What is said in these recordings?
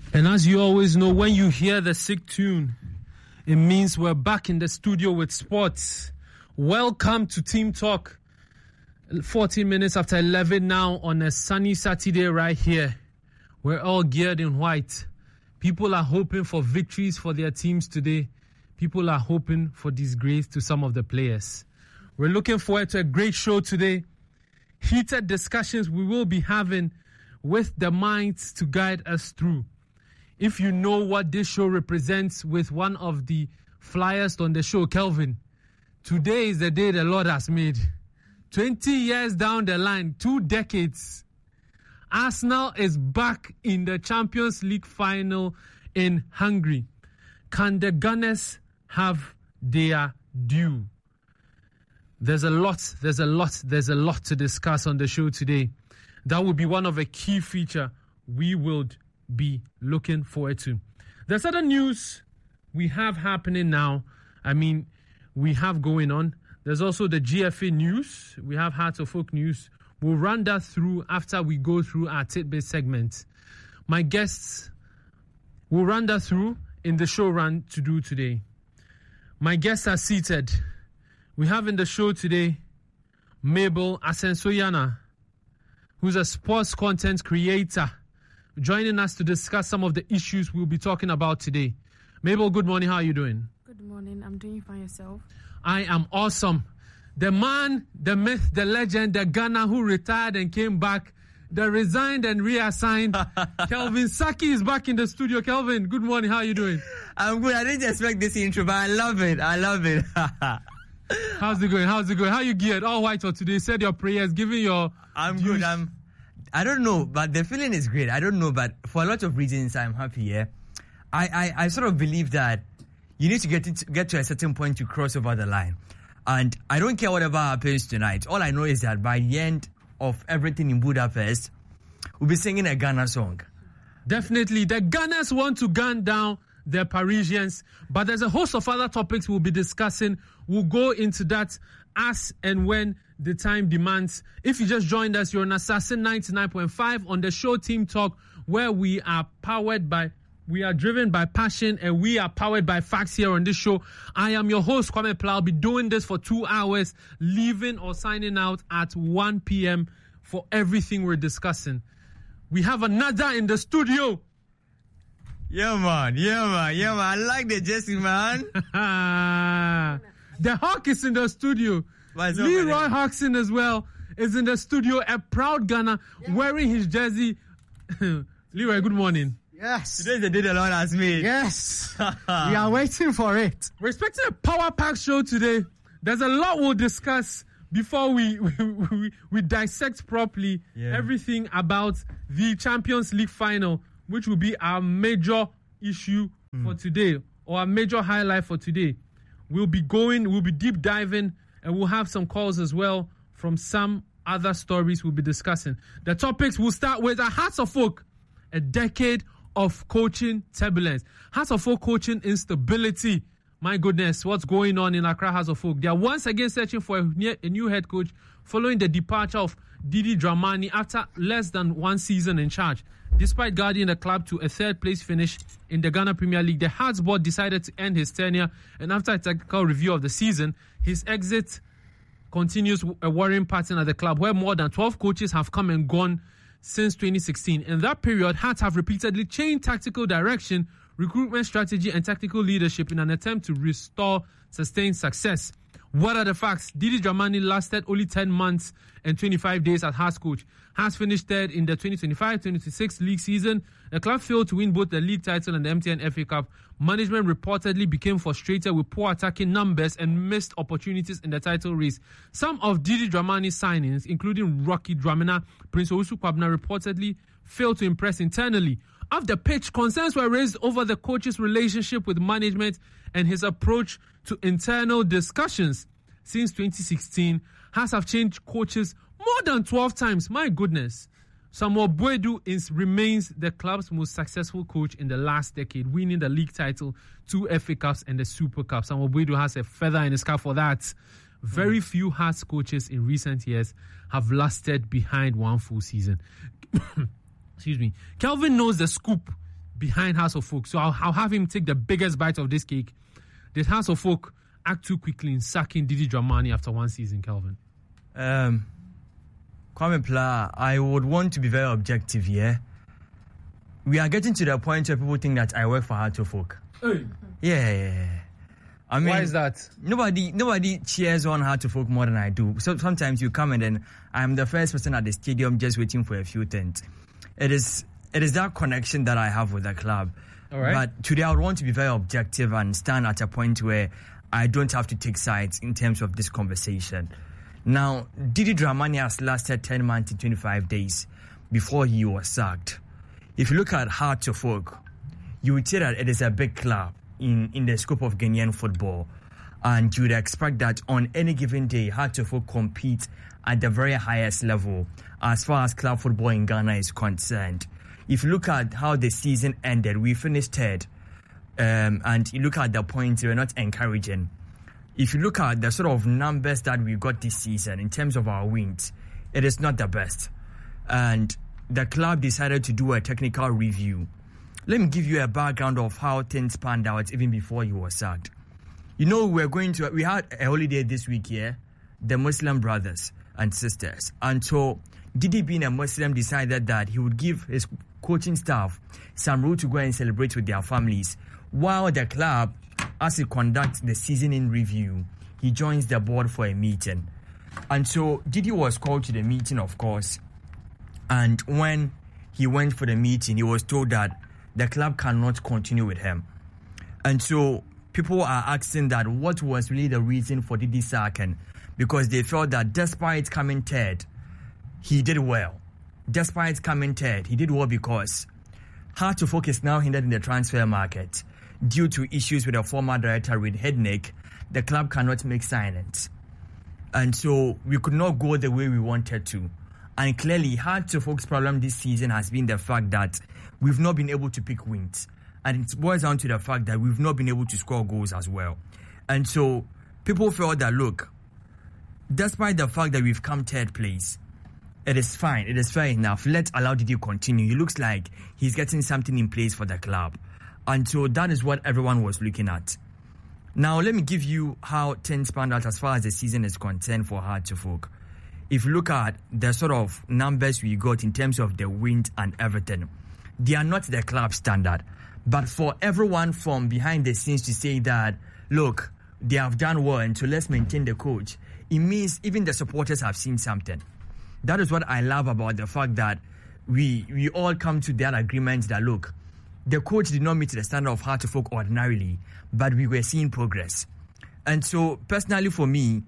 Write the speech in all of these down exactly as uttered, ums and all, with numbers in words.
And as you always know, when you hear the sick tune, it means we're back in the studio with sports. Welcome to Team Talk. fourteen minutes after eleven now on a sunny Saturday right here. We're all geared in white. People are hoping for victories for their teams today. People are hoping for disgrace to some of the players. We're looking forward to a great show today. Heated discussions we will be having with the minds to guide us through. If you know what this show represents with one of the flyers on the show, Kelvin, today is the day the Lord has made. twenty years down the line, two decades, Arsenal is back in the Champions League final in Hungary. Can the Gunners have their due? There's a lot, there's a lot, there's a lot to discuss on the show today. That will be one of the key features we would be looking forward to. There's other news we have happening now. I mean, we have going on. There's also the G F A news. We have Heart of Folk news. We'll run that through after we go through our tidbit segment. My guests will run that through in the show run to do today. My guests are seated. We have in the show today Mabel Asensoyana, who's a sports content creator, joining us to discuss some of the issues we'll be talking about today. Mabel, good morning. How are you doing? Good morning. I'm doing fine. Yourself? I am awesome. The man, the myth, the legend, the Gunner who retired and came back, the resigned and reassigned, Kelvin Saki is back in the studio. Kelvin, good morning. How are you doing? I'm good. I didn't expect this intro, but I love it. I love it. How's it going? How's it going? How you geared? All white for today. Said your prayers, giving your... I'm views. good. I'm... I don't know, but the feeling is great. I don't know, but for a lot of reasons, I'm happy, yeah. I, I, I sort of believe that you need to get it, get to a certain point to cross over the line. And I don't care whatever happens tonight. All I know is that by the end of everything in Budapest, we'll be singing a Ghana song. Definitely. The Gunners want to gun down the Parisians, but there's a host of other topics we'll be discussing. We'll go into that as and when the time demands. If you just joined us, you're on Assassin ninety-nine point five on the show Team Talk, where we are powered by, we are driven by passion and we are powered by facts here on this show. I am your host, Kwame Pla. I'll be doing this for two hours, leaving or signing out at one p.m. for everything we're discussing. We have another in the studio. Yeah, man. Yeah, man. Yeah, man. I like the Jesse, man. The Hawk is in the studio. Leroy Hodgson as well is in the studio, a proud Gunner, yeah, wearing his jersey. Leroy, good morning. Yes. Today's the day the Lord has made. Yes. We are waiting for it. We're expecting a power-packed show today. There's a lot we'll discuss before we we, we, we dissect properly yeah. everything about the Champions League final, which will be our major issue mm. for today, or a major highlight for today. We'll be going, we'll be deep diving, and we'll have some calls as well from some other stories we'll be discussing. The topics we'll start with are Hearts of Folk, a decade of coaching turbulence. Hearts of Folk coaching instability. My goodness, what's going on in Accra Hearts of Folk? They are once again searching for a, a new head coach following the departure of Didi Dramani after less than one season in charge. Despite guiding the club to a third-place finish in the Ghana Premier League, the Hearts board decided to end his tenure, and after a technical review of the season, his exit continues a worrying pattern at the club, where more than twelve coaches have come and gone since twenty sixteen. In that period, Hearts have repeatedly changed tactical direction, recruitment strategy, and tactical leadership in an attempt to restore sustained success. What are the facts? Didi Dramani lasted only ten months and twenty-five days as Hearts coach. Hearts finished third in the twenty twenty-five twenty twenty-six league season. The club failed to win both the league title and the M T N F A Cup. Management reportedly became frustrated with poor attacking numbers and missed opportunities in the title race. Some of Didi Dramani's signings, including Rocky Dramina, Prince Owusu Kwabena, reportedly failed to impress internally. Off the pitch, concerns were raised over the coach's relationship with management and his approach to internal discussions. Since twenty sixteen, Hearts have changed coaches more than twelve times. My goodness. Samuel Boadu is, remains the club's most successful coach in the last decade, winning the league title, two F A Cups and the Super Cup. Samuel Boadu has a feather in his cap for that. Very mm. few Hearts coaches in recent years have lasted behind one full season. Excuse me. Kelvin knows the scoop. behind Hearts of Oak. So I'll, I'll have him take the biggest bite of this cake. Did Hearts of Oak act too quickly in sacking Didi Dramani after one season, Kelvin? Um, Kwame Pla, I would want to be very objective here. We are getting to the point where people think that I work for Hearts of Oak. Hey. Yeah, yeah, yeah. I mean, why is that? Nobody, nobody cheers on Hearts of Oak more than I do. So sometimes you come and then I'm the first person at the stadium just waiting for a few things. It is, it is that connection that I have with the club. All right. But today I would want to be very objective and stand at a point where I don't have to take sides in terms of this conversation. Now, Didi Dramani has lasted ten months and twenty-five days before he was sacked. If you look at Hearts of Oak, you would say that it is a big club in, in the scope of Ghanaian football. And you would expect that on any given day, Hearts of Oak compete at the very highest level as far as club football in Ghana is concerned. If you look at how the season ended, we finished third. Um, and you look at the points, they were not encouraging. If you look at the sort of numbers that we got this season in terms of our wins, it is not the best. And the club decided to do a technical review. Let me give you a background of how things panned out even before he was sacked. You know, we're going to, we had a holiday this week here, the Muslim brothers and sisters. And so Didi, being a Muslim, decided that he would give his coaching staff some room to go and celebrate with their families, while the club, as he conducts the season in review, he joins the board for a meeting. And so Didi was called to the meeting, of course. And when he went for the meeting, he was told that the club cannot continue with him. And so people are asking that what was really the reason for Didi sacking, because they felt that despite coming third, he did well. Despite coming third, he did well because Hearts of Oak is now hindered in the transfer market. Due to issues with the former director, Reid Hednick, the club cannot make signings. And so we could not go the way we wanted to. And clearly, Hearts of Oak's problem this season has been the fact that we've not been able to pick wins. And it boils down to the fact that we've not been able to score goals as well. And so people felt that, look, despite the fact that we've come third place, it is fine. It is fair enough. Let's allow Didi continue. He looks like he's getting something in place for the club. And so that is what everyone was looking at. Now, let me give you how things panned out as far as the season is concerned for Hearts of Oak. If you look at the sort of numbers we got in terms of the wins and everything, they are not the club standard. But for everyone from behind the scenes to say that, look, they have done well and so let's maintain the coach, it means even the supporters have seen something. That is what I love about the fact that we we all come to that agreement that, look, the coach did not meet the standard of Hearts of Oak ordinarily, but we were seeing progress. And so, personally for me,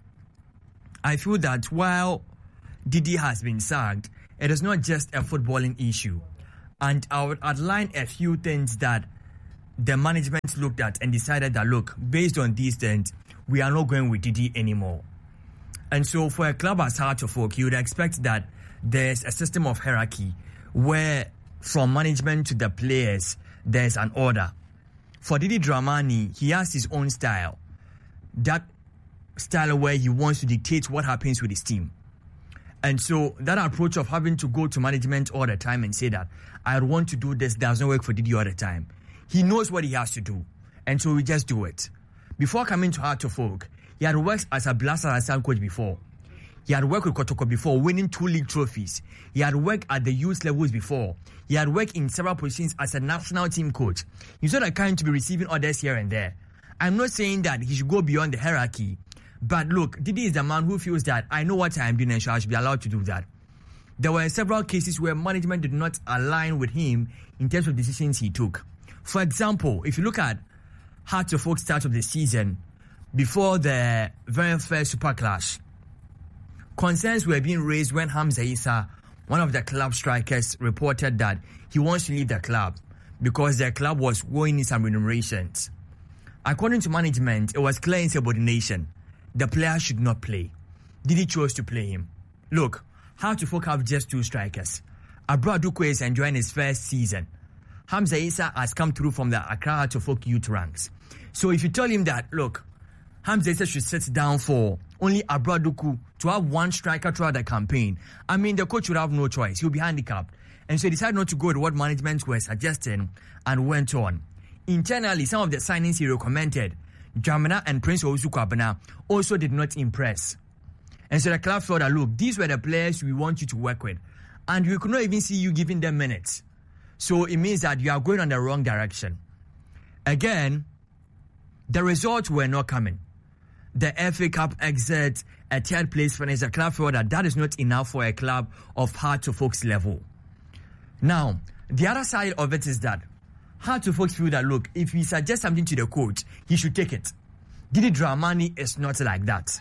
I feel that while Didi has been sacked, it is not just a footballing issue. And I would outline a few things that the management looked at and decided that, look, based on these things, we are not going with Didi anymore. And so for a club as Hearts of Oak, you would expect that there's a system of hierarchy where from management to the players, there's an order. For Didi Dramani, he has his own style. That style where he wants to dictate what happens with his team. And so that approach of having to go to management all the time and say that I want to do this does not work for Didi all the time. He knows what he has to do. And so we just do it. Before coming to Hearts of Oak, he had worked as a Blaster Assam coach before. He had worked with Kotoko before, winning two league trophies. He had worked at the youth levels before. He had worked in several positions as a national team coach. He's not the kind to be receiving orders here and there. I'm not saying that he should go beyond the hierarchy. But look, Didi is the man who feels that I know what I'm doing and so I should be allowed to do that. There were several cases where management did not align with him in terms of decisions he took. For example, if you look at Hearts of Oak start of the season, before the very first Super Clash, concerns were being raised when Hamza Issa, one of the club strikers, reported that he wants to leave the club because the club was owing him some remunerations. According to management, it was clear insubordination. The player should not play. Didi chose to play him. Look, Hearts of Oak have just two strikers. Abra Dukwe is enjoying his first season. Hamza Issa has come through from the Accra Hearts of Oak youth ranks. So if you tell him that, look, Hamza Issa should sit down for only Abra Duku to have one striker throughout the campaign, I mean, the coach would have no choice. He'll be handicapped. And so he decided not to go with what management were suggesting and went on. Internally, some of the signings he recommended, Dramana and Prince Owusu Kwabena, also did not impress. And so the club thought that, look, these were the players we want you to work with. And we could not even see you giving them minutes. So it means that you are going on the wrong direction. Again, the results were not coming. The F A Cup exit, a third place finish, the club felt that that is not enough for a club of Hearts of Oak's level. Now, the other side of it is that Hearts of Oak feel that, look, if we suggest something to the coach, he should take it. Didi Dramani is not like that.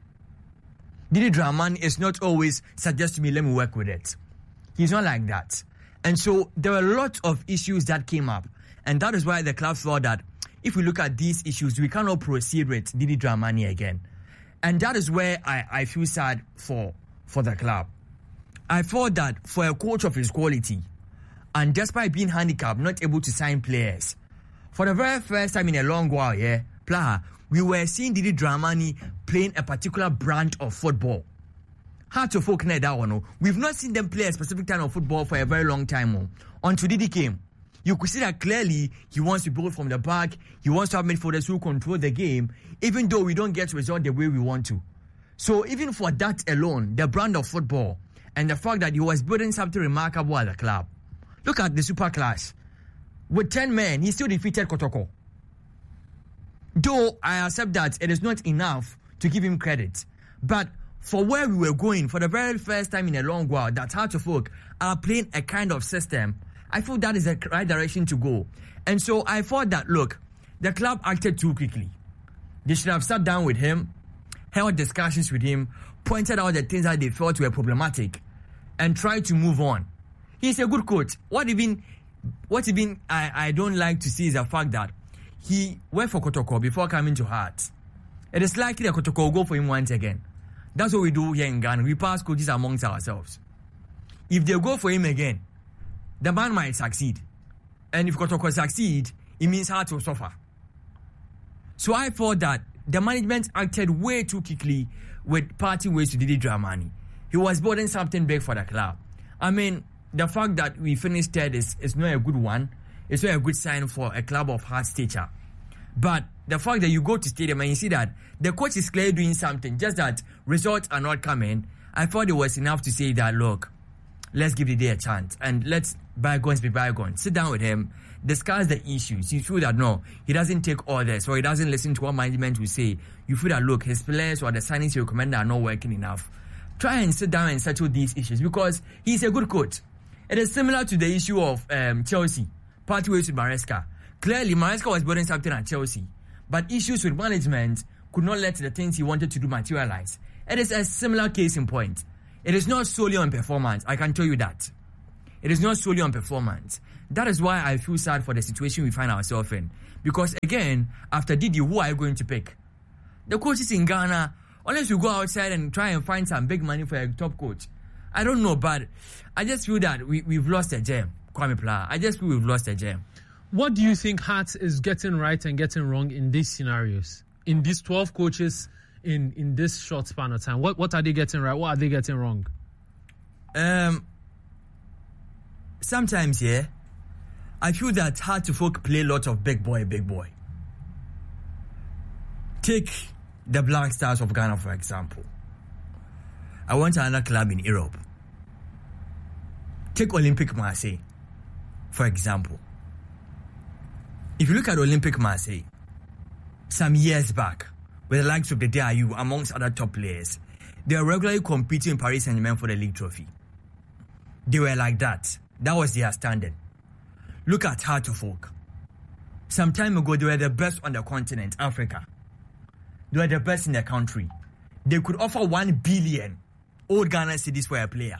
Didi Dramani is not always suggest to me, let me work with it. He's not like that. And so there were a lot of issues that came up. And that is why the club thought that if we look at these issues, we cannot proceed with Didi Dramani again. And that is where I, I feel sad for, for the club. I thought that for a coach of his quality, and despite being handicapped, not able to sign players, for the very first time in a long while, yeah, Plaha, we were seeing Didi Dramani playing a particular brand of football. Hard to folk that one. We've not seen them play a specific kind of football for a very long time. Until Didi came, you could see that clearly he wants to build from the back. He wants to have midfielders who control the game, even though we don't get results the way we want to. So even for that alone, the brand of football and the fact that he was building something remarkable at the club. Look at the Super Clash. With ten men, he still defeated Kotoko. Though I accept that it is not enough to give him credit. But for where we were going, for the very first time in a long while, that Hearts of Oak are playing a kind of system, I feel that is the right direction to go. And so I thought that, look, the club acted too quickly. They should have sat down with him, held discussions with him, pointed out the things that they felt were problematic, and tried to move on. He's a good coach. What even, what even I, I don't like to see is the fact that he went for Kotoko before coming to Hearts. It is likely that Kotoko will go for him once again. That's what we do here in Ghana. We pass coaches amongst ourselves. If they go for him again, the man might succeed. And if Kotoko succeed, it means Hearts will suffer. So I thought that the management acted way too quickly with parting ways to Didi Dramani. He was building something big for the club. I mean, the fact that we finished third is, is not a good one. It's not a good sign for a club of Hearts stature. But the fact that you go to stadium and you see that the coach is clearly doing something, just that results are not coming, I thought it was enough to say that, look, let's give the day a chance and let's bygones be bygones. Sit down with him, discuss the issues. You feel that, no, he doesn't take orders or he doesn't listen to what management will say. You feel that, look, his players or the signings he recommended are not working enough. Try and sit down and settle these issues because he's a good coach. It is similar to the issue of um, Chelsea, party ways with Maresca. Clearly, Maresca was building something at Chelsea, but issues with management could not let the things he wanted to do materialize. It is a similar case in point. It is not solely on performance, I can tell you that. It is not solely on performance. That is why I feel sad for the situation we find ourselves in. Because again, after Didi, who are you going to pick? The coaches in Ghana, unless you go outside and try and find some big money for a top coach, I don't know, but I just feel that we, we've lost a gem, Kwame Plaha. I just feel we've lost a gem. What do you think Hearts is getting right and getting wrong in these scenarios? In these twelve coaches in, in this short span of time? What what are they getting right? What are they getting wrong? Um, sometimes, yeah, I feel that Hearts of Oak play a lot of big boy, big boy. Take the Black Stars of Ghana, for example. I went to another club in Europe. Take Olympique Marseille, for example. If you look at Olympique Marseille, some years back, with the likes of the D I U, amongst other top players, they were regularly competing in Paris Saint-Germain for the league trophy. They were like that. That was their standard. Look at Hearts of Oak. Some time ago, they were the best on the continent, Africa. They were the best in the country. They could offer one billion old Ghana cedis for a player.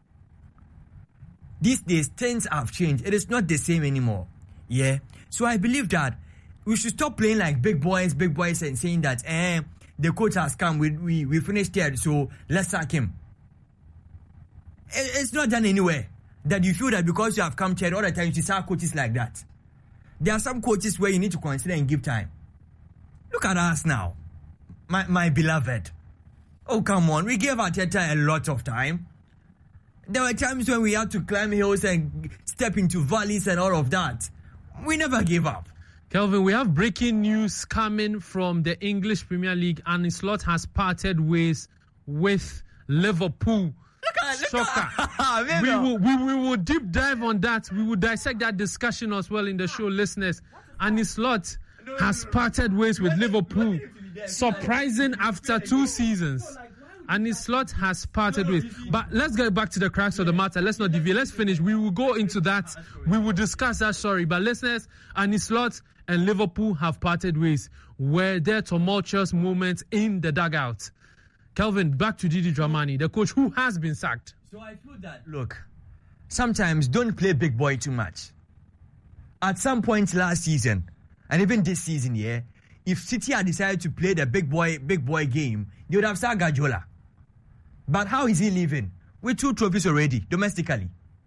These days, things have changed. It is not the same anymore. Yeah. So I believe that we should stop playing like big boys, big boys, and saying that eh, the coach has come, we we, we finished third, so let's sack him. It, it's not done anywhere. That you feel that because you have come third all the time, you should sack coaches like that. There are some coaches where you need to consider and give time. Look at us now, my my beloved. Oh, come on. We gave Arteta a lot of time. There were times when we had to climb hills and step into valleys and all of that. We never gave up. Kelvin, we have breaking news coming from the English Premier League. Arne Slot has parted ways with Liverpool. Look at, look Soccer. at, we, will, we, we will deep dive on that. We will dissect that discussion as well in the show, listeners. Arne Slot has parted ways with Liverpool. Surprising after two seasons. Arne Slot has parted ways. But let's get back to the crux of the matter. Let's not deviate. Let's finish. We will go into that. We will discuss that, sorry. But listeners, Arne Slot and Liverpool have parted ways. Were there tumultuous moments in the dugout? Kelvin, back to Didi Dramani, the coach who has been sacked. So I feel that, look, sometimes don't play big boy too much. At some point last season, and even this season, yeah, if City had decided to play the big boy, big boy game, they would have sacked Guardiola. But how is he living? With two trophies already, domestically.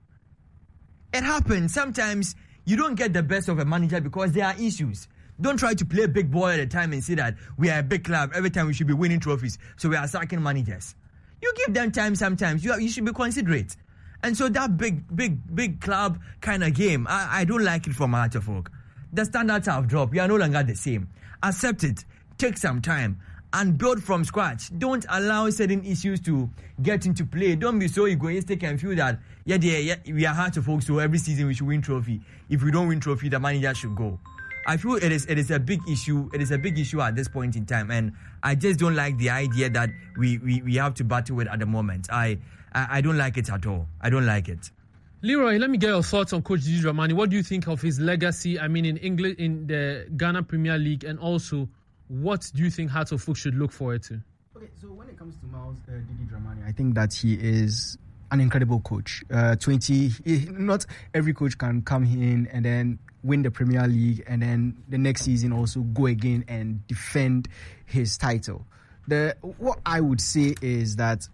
It happens. Sometimes you don't get the best of a manager because there are issues. Don't try to play big boy at a time and say that we are a big club. Every time we should be winning trophies. So we are sacking managers. You give them time sometimes. You, are, you should be considerate. And so that big, big, big club kind of game, I, I don't like it for my heart of folk. The standards have dropped. We are no longer the same. Accept it. Take some time. And build from scratch. Don't allow certain issues to get into play. Don't be so egoistic and feel that, yeah, yeah, yeah we are heart of folk, so every season we should win trophy. If we don't win trophy, the manager should go. I feel it is it is a big issue. It is a big issue at this point in time, and I just don't like the idea that we, we, we have to battle with at the moment. I, I I don't like it at all. I don't like it. Leroy, let me get your thoughts on Coach Didi Dramani. What do you think of his legacy? I mean, in English, in the Ghana Premier League, and also, what do you think Hearts of Oak should look forward to? Okay, so when it comes to Miles uh, Didi Dramani, I think that he is an incredible coach. Uh, twenty, not every coach can come in and then win the Premier League and then the next season also go again and defend his title. The what I would say is that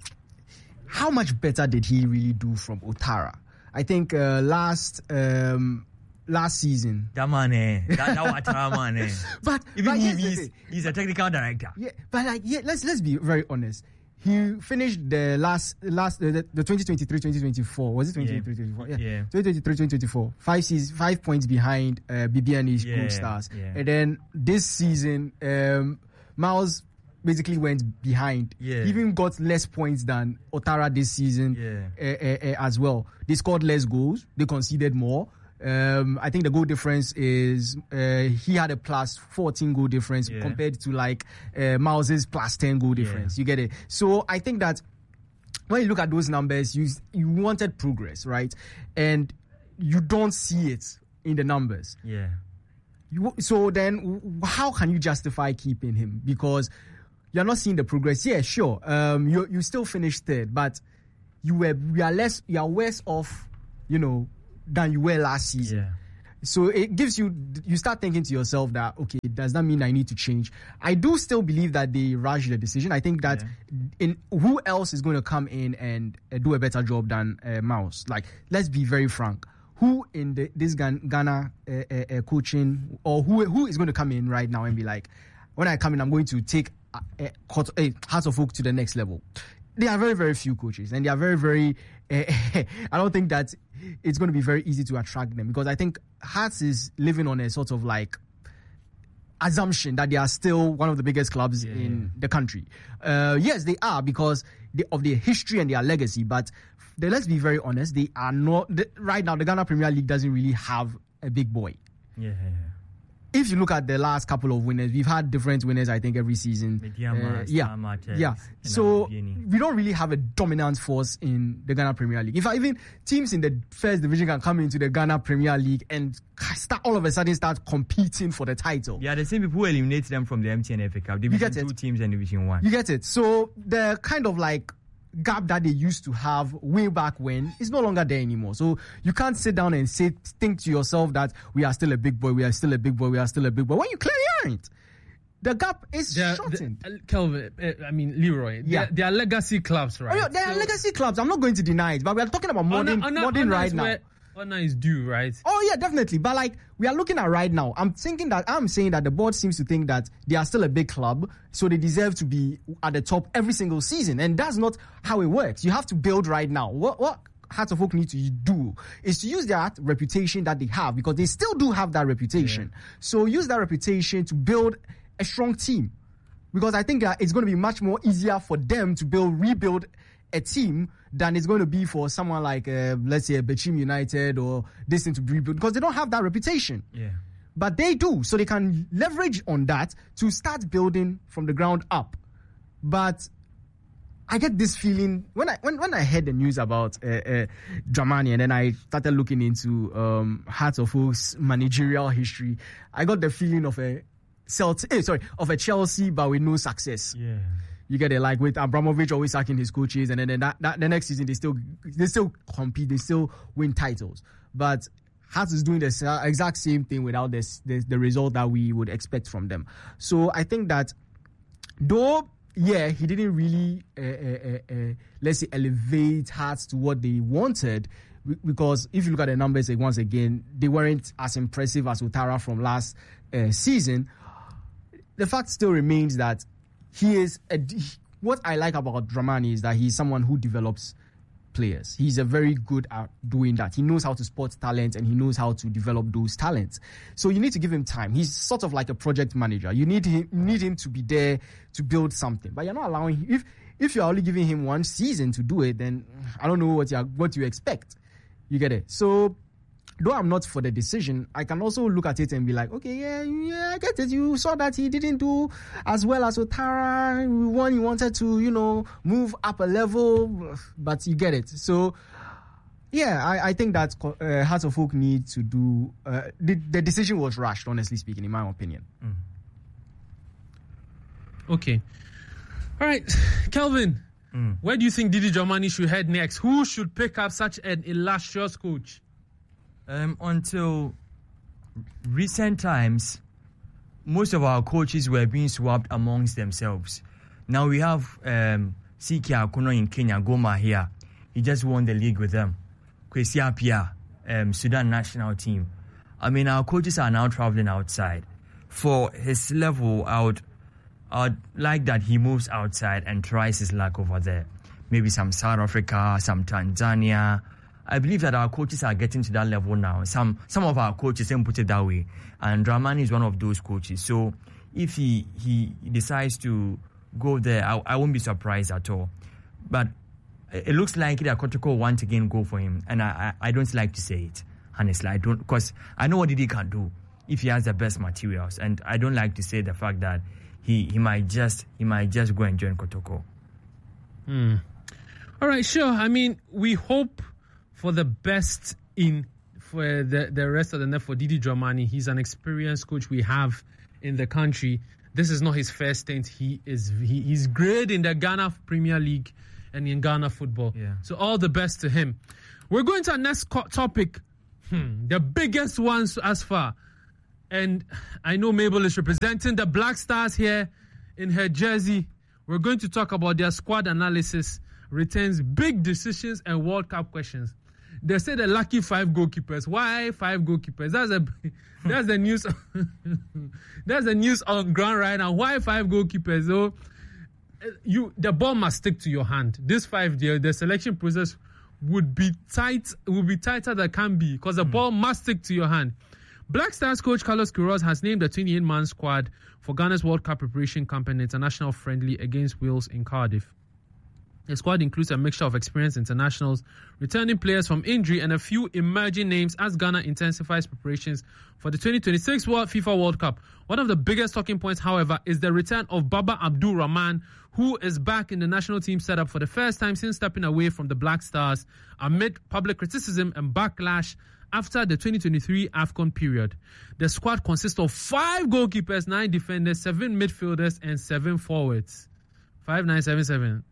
how much better did he really do from Ouattara? I think uh, last um, last season. That man, eh? That, that Ouattara man, eh? But even but he, yes, he's, yes, he's a technical director. Yeah, but like yeah, let's let's be very honest. He finished the last last uh, the, the twenty twenty-three twenty twenty-four. Was it twenty twenty-three twenty twenty-four? Yeah. yeah. twenty twenty-three twenty twenty-four. Five seasons, five points behind uh, B B N E's Yeah, Gold Stars. yeah. And then this season, um, Miles basically went behind. Yeah. He even got less points than Ouattara this season Yeah. uh, uh, uh, as well. They scored less goals. They conceded more. Um, I think the goal difference is uh, he had a plus fourteen goal difference Yeah. compared to like uh, Miles's plus ten goal difference. You get it? So I think that when you look at those numbers, you you wanted progress, right? And you don't see it in the numbers. Yeah. You, so then, w- how can you justify keeping him? Because you're not seeing the progress. Yeah, sure. Um, you you still finished third, but you were you are less you are worse off, you know, than you were last season. Yeah. So it gives you, you start thinking to yourself that, okay, does that mean I need to change? I do still believe that they rushed the decision. I think that Yeah. in who else is going to come in and uh, do a better job than uh, Miles? Like, let's be very frank. Who in the, this Ghana, Ghana uh, uh, uh, coaching, or who who is going to come in right now and be like, when I come in, I'm going to take uh, uh, Hearts of Oak to the next level? There are very, very few coaches, and they are very, very. Uh, I don't think that it's going to be very easy to attract them, because I think Hearts is living on a sort of like assumption that they are still one of the biggest clubs Yeah, in yeah. the country. Uh, yes, they are, because they, of their history and their legacy. But they, let's be very honest, they are not. The, right now, the Ghana Premier League doesn't really have a big boy. Yeah. If you look at the last couple of winners, we've had different winners, I think, every season. Mediama, Uh, yeah, Star Martins, yeah. and So Abieni. we don't really have a dominant force in the Ghana Premier League. In fact, even teams in the first division can come into the Ghana Premier League and start all of a sudden start competing for the title. Yeah, the same people who eliminate them from the M T N F A Cup. get Division it? two teams and Division one. You get it? So the kind of like gap that they used to have way back when is no longer there anymore. So you can't sit down and say, think to yourself that we are still a big boy, we are still a big boy, we are still a big boy, when you clearly aren't. The gap is They're- shortened. the- uh, Kelvin, uh, I mean Leroy. Yeah. They are legacy clubs, right? Oh, yeah, they are So- legacy clubs. I'm not going to deny it, but we are talking about modern, Honor- modern honor right is now. where honor is due, right? Oh yeah, definitely. But like we are looking at right now, I'm thinking that I'm saying that the board seems to think that they are still a big club, so they deserve to be at the top every single season, and that's not how it works. You have to build right now. What what Hearts of Oak need to do is to use that reputation that they have, because they still do have that reputation. Yeah. So use that reputation to build a strong team, because I think that it's going to be much more easier for them to build, rebuild a team than it's going to be for someone like, uh, let's say, Bechim United or this thing to rebuild, because they don't have that reputation. Yeah. But they do, so they can leverage on that to start building from the ground up. But I get this feeling when I when, when I heard the news about uh, uh, Dramani, and then I started looking into um, Hearts of Oak's managerial history, I got the feeling of a Celtic, eh, sorry, of a Chelsea, but with no success. Yeah. You get it, like with Abramovich always sacking his coaches, and then, then that, that, the next season they still they still compete, they still win titles. But Hearts is doing the exact same thing without this, this the result that we would expect from them. So I think that though, yeah, he didn't really uh, uh, uh, let's say elevate Hearts to what they wanted, because if you look at the numbers once again, they weren't as impressive as Ouattara from last uh, season. The fact still remains that he is a, what I like about Dramani is that he's someone who develops players. He's a very good at doing that. He knows how to spot talent, and he knows how to develop those talents. So you need to give him time. He's sort of like a project manager. You need him, you need him to be there to build something. But you're not allowing him. If if you're only giving him one season to do it, then I don't know what you what you expect. You get it? So though I'm not for the decision, I can also look at it and be like, okay, yeah, yeah, I get it. You saw that he didn't do as well as Ouattara. One, he wanted to, you know, move up a level, but you get it. So, yeah, I, I think that uh, Hearts of Oak need to do. Uh, the, the decision was rushed, honestly speaking, in my opinion. Mm. Okay, all right, Kelvin. Mm. Where do you think Didi Dramani should head next? Who should pick up such an illustrious coach? Um, until recent times, most of our coaches were being swapped amongst themselves. Now we have um, Siki Akuno in Kenya, Goma here. He just won the league with them. Kwesi Appiah, um, Sudan national team. I mean, our coaches are now traveling outside. For his level, I would, I would like that he moves outside and tries his luck over there. Maybe some South Africa, some Tanzania. I believe that our coaches are getting to that level now. Some some of our coaches didn't put it that way. And Dramani is one of those coaches. So if he, he decides to go there, I, I won't be surprised at all. But it looks like that Kotoko once again go for him. And I, I, I don't like to say it, honestly. I don't, because I know what Didi can do if he has the best materials. And I don't like to say the fact that he, he might just he might just go and join Kotoko. Hmm. All right, sure. I mean, we hope for the best in for the, the rest of the net for Didi Dramani. He's an experienced coach we have in the country. This is not his first stint. He is he, he's great in the Ghana Premier League and in Ghana football. Yeah. So all the best to him. We're going to our next co- topic, hmm, the biggest ones as far. And I know Mabel is representing the Black Stars here in her jersey. We're going to talk about their squad analysis, returns, big decisions, and World Cup questions. They say the lucky five goalkeepers. Why five goalkeepers? That's a that's the news. That's the news on ground right now. Why five goalkeepers? So you the ball must stick to your hand. This five, the, the selection process would be tight. Would be tighter than can be because the mm. ball must stick to your hand. Black Stars coach Carlos Queiroz has named a twenty-eight man squad for Ghana's World Cup preparation camp and international friendly against Wales in Cardiff. The squad includes a mixture of experienced internationals, returning players from injury, and a few emerging names as Ghana intensifies preparations for the twenty twenty-six World FIFA World Cup. One of the biggest talking points, however, is the return of Baba Abdul Rahman, who is back in the national team setup for the first time since stepping away from the Black Stars amid public criticism and backlash after the twenty twenty-three AFCON period. The squad consists of five goalkeepers, nine defenders, seven midfielders, and seven forwards. five nine seven seven.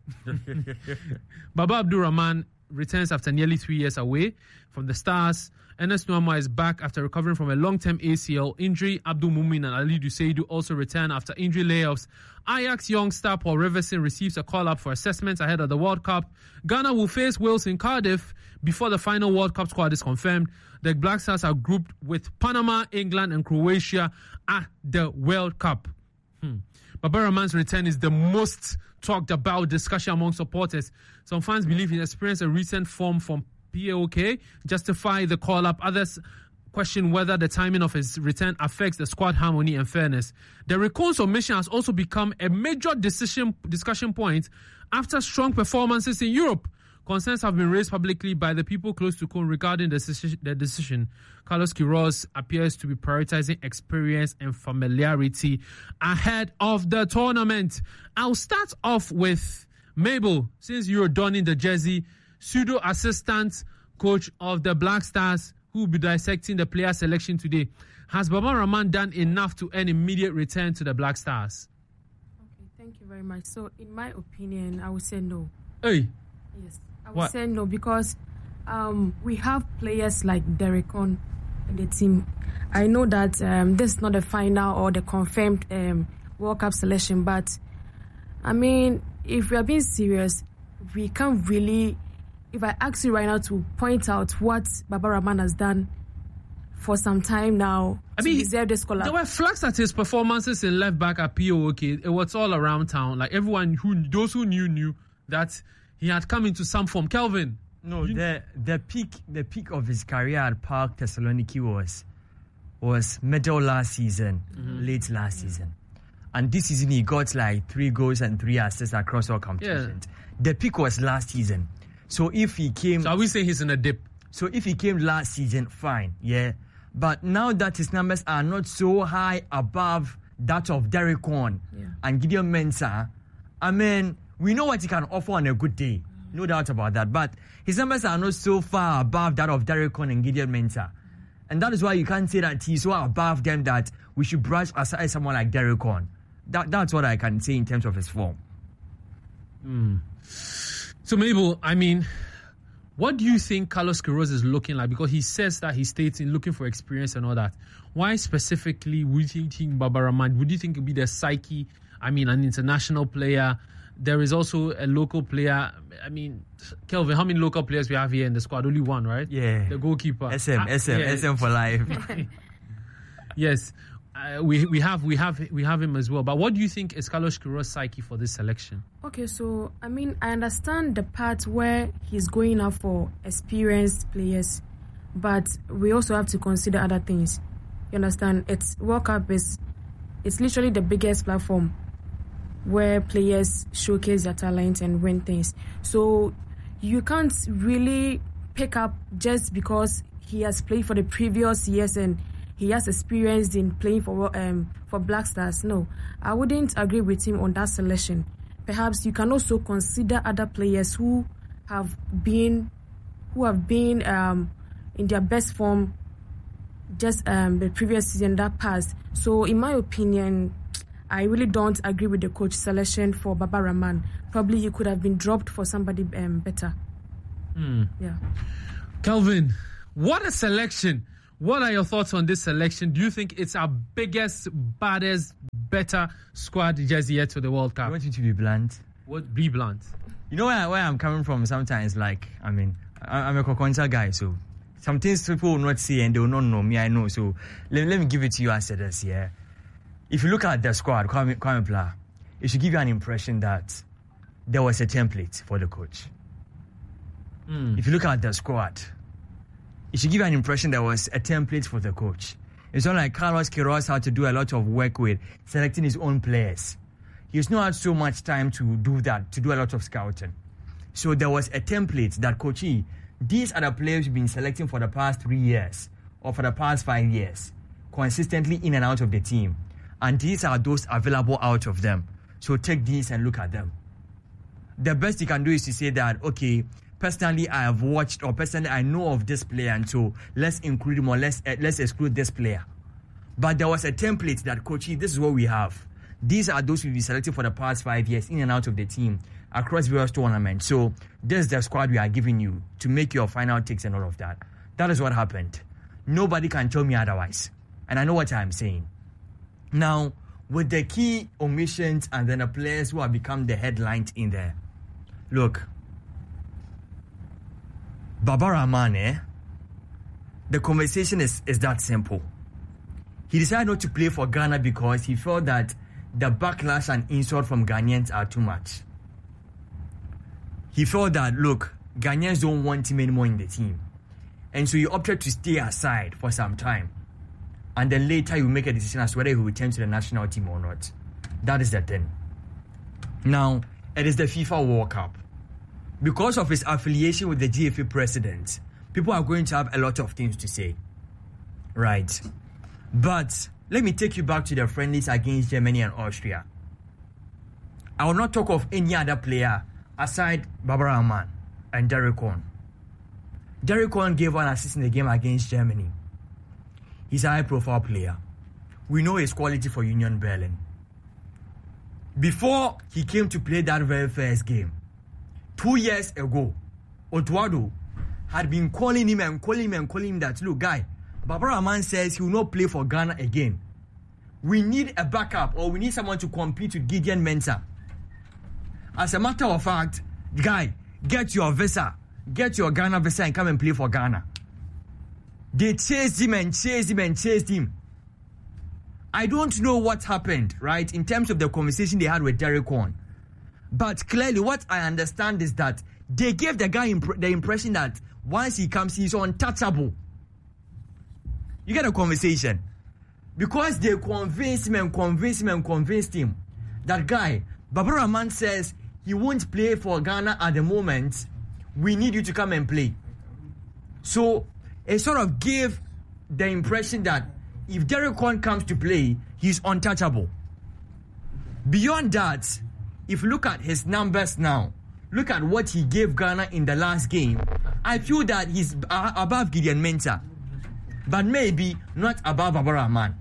Baba Abdul Rahman returns after nearly three years away from the Stars. Ernest Nuamah is back after recovering from a long-term A C L injury. Abdul Mumin and Ali Duseidu also return after injury layoffs. Ajax young star Paul Riverson receives a call-up for assessment ahead of the World Cup. Ghana will face Wales in Cardiff before the final World Cup squad is confirmed. The Black Stars are grouped with Panama, England, and Croatia at the World Cup. Hmm. Baba Rahman's return is the most talked about discussion among supporters. Some fans believe he experienced a recent form from P A O K justify the call-up. Others question whether the timing of his return affects the squad harmony and fairness. Derek Cohn's omission has also become a major decision discussion point after strong performances in Europe. Concerns have been raised publicly by the people close to Cohn regarding the decision, the decision. Carlos Queiroz appears to be prioritizing experience and familiarity ahead of the tournament. I'll start off with Mabel, since you're donning the jersey, pseudo assistant coach of the Black Stars, who will be dissecting the player selection today. Has Baba Rahman done enough to earn immediate return to the Black Stars? Okay, thank you very much. So, in my opinion, I would say no. Hey. Yes, I would What? say no because um, we have players like Derek Cohn in the team. I know that um, this is not the final or the confirmed um, World Cup selection, but I mean, if we are being serious, we can't really. If I ask you right now to point out what Baba Rahman has done for some time now, I to mean, deserve this scholar. there were flags at his performances in left back at P O O K. It was all around town. Like everyone who, those who knew, knew that he had come into some form. Kelvin. No, you, the the peak the peak of his career at Park Thessaloniki was was middle last season, mm-hmm. late last mm-hmm. season, and this season he got like three goals and three assists across all competitions. Yeah. The peak was last season, so if he came, so are we saying he's in a dip? So if he came last season, fine, yeah. But now that his numbers are not so high above that of Derek Cohn yeah. and Gideon Mensah, I mean, we know what he can offer on a good day. No doubt about that. But his numbers are not so far above that of Derek Cohn and Gideon Mensah. And that is why you can't say that he's so above them that we should brush aside someone like Derek Cohn. That, that's what I can say in terms of his form. Mm. So, Mabel, I mean, what do you think Carlos Queiroz is looking like? Because he says that he states in looking for experience and all that. Why specifically would you think Baba Rahman? Would you think it would be the psyche? I mean, an international player. There is also a local player. I mean, Kelvin, how many local players we have here in the squad? Only one, right? Yeah. The goalkeeper. S M, ah, S M, yeah. S M for life. Yes. Uh, we we have we have we have him as well. But what do you think is Carlos Queiroz's psyche for this selection? Okay, so I mean, I understand the part where he's going out for experienced players, but we also have to consider other things. You understand? It's World Cup is it's literally the biggest platform where players showcase their talent and win things. So you can't really pick up just because he has played for the previous years and he has experience in playing for um, for Black Stars. No, I wouldn't agree with him on that selection. Perhaps you can also consider other players who have been who have been um, in their best form just um, the previous season that passed. So, in my opinion, I really don't agree with the coach selection for Baba Rahman. Probably he could have been dropped for somebody um, better. Mm. Yeah. Kelvin, what a selection. What are your thoughts on this selection? Do you think it's our biggest, baddest, better squad just yet to the World Cup? I want you to be blunt. What? Be blunt. You know where, where I'm coming from sometimes, like, I mean, I, I'm a Kokonsa guy, so some things people will not see and they will not know me, I know. So let, let me give it to you as it is, yeah. If you look at the squad, Kwame, Kwame Pla, it should give you an impression that there was a template for the coach. Mm. If you look at the squad, it should give you an impression there was a template for the coach. It's not like Carlos Queiroz had to do a lot of work with selecting his own players. He's not had so much time to do that, to do a lot of scouting. So there was a template that, coachy, these are the players you've been selecting for the past three years or for the past five years, consistently in and out of the team. And these are those available out of them. So take these and look at them. The best you can do is to say that, okay, personally I have watched or personally I know of this player, and so let's include him or let's, uh, let's exclude this player. But there was a template that, coachy, this is what we have. These are those we've been selected for the past five years in and out of the team across various tournaments. So this is the squad we are giving you to make your final takes and all of that. That is what happened. Nobody can tell me otherwise. And I know what I'm saying. Now, with the key omissions and then the players who have become the headlines in there. Look, Baba Rahman, eh? The conversation is, is that simple. He decided not to play for Ghana because he felt that the backlash and insult from Ghanaians are too much. He felt that, look, Ghanaians don't want him anymore in the team. And so he opted to stay aside for some time. And then later he will make a decision as to whether he will return to the national team or not. That is the thing. Now, it is the FIFA World Cup. Because of his affiliation with the G F A president, people are going to have a lot of things to say. Right. But let me take you back to the friendlies against Germany and Austria. I will not talk of any other player aside Barbara Aman and Derek Horn. Derek Horn gave one assist in the game against Germany. He's a high-profile player. We know his quality for Union Berlin. Before he came to play that very first game, two years ago, Otuado had been calling him and calling him and calling him that, look, guy, Barbara Aman says he will not play for Ghana again. We need a backup, or we need someone to compete with Gideon Mensah. As a matter of fact, guy, get your visa, get your Ghana visa and come and play for Ghana. They chased him and chased him and chased him. I don't know what happened, right, in terms of the conversation they had with Derek Horn. But clearly what I understand is that they gave the guy imp- the impression that once he comes, he's untouchable. You get a conversation. Because they convinced him and convinced him and convinced him. That guy, Barbara Aman says he won't play for Ghana at the moment. We need you to come and play. So it sort of gave the impression that if Derek Horn comes to play, he's untouchable. Beyond that, if you look at his numbers now, look at what he gave Ghana in the last game, I feel that he's uh, above Gideon Mensah, but maybe not above Barbara Aman.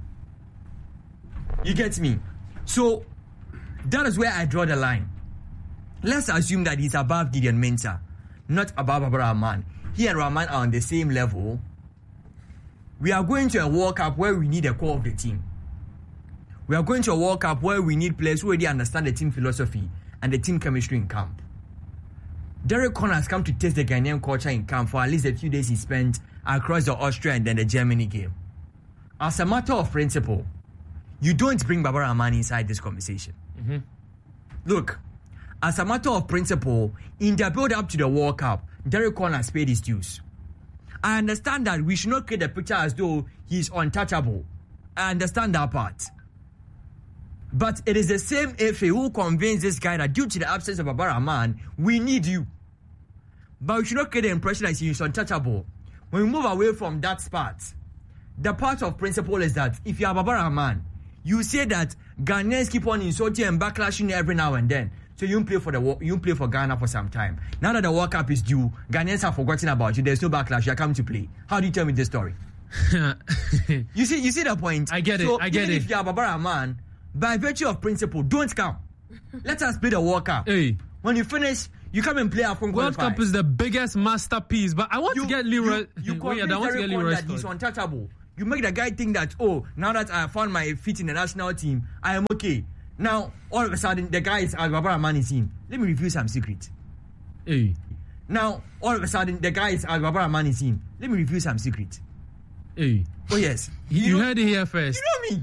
You get me? So that is where I draw the line. Let's assume that he's above Gideon Mensah, not above Barbara Aman. He and Rahman are on the same level. We are going to a World Cup where we need a core of the team. We are going to a World Cup where we need players who already understand the team philosophy and the team chemistry in camp. Derek Horn has come to test the Ghanaian culture in camp for at least a few days he spent across the Austria and then the Germany game. As a matter of principle, you don't bring Barbara Aman inside this conversation. Mm-hmm. Look, as a matter of principle, in the build-up to the World Cup, Derek Horn has paid his dues. I understand that we should not create a picture as though he's untouchable. I understand that part. But it is the same F A who convinced this guy that due to the absence of Barbara Aman, we need you. But we should not create the impression that he's untouchable. When we move away from that part, the part of principle is that if you have Barbara Aman, you say that Ghanaians keep on insulting and backlashing every now and then. So you play for the you play for Ghana for some time. Now that the World Cup is due, Ghanaians have forgotten about you. There's no backlash. You are coming to play. How do you tell me this story? you see, you see the point. I get it. So I get even it. If you are Barbara Aman, by virtue of principle, don't come. Let us play the World Cup. Hey. When you finish, you come and play AFCON World qualifiers. Cup is the biggest masterpiece. But I want You, to get Leroy. you, you Wait, convince I want to Derek get Horn Leroy that he's story. untouchable. You make the guy think that, oh, now that I found my feet in the national team, I am okay. Now, all of a sudden, the guy is uh, Barbara Aman is in. Let me reveal some secret. Hey. Now, all of a sudden, the guy is uh, Barbara Aman is in. Let me reveal some secret. Hey. Oh, yes. You, know- heard it here first. You know me.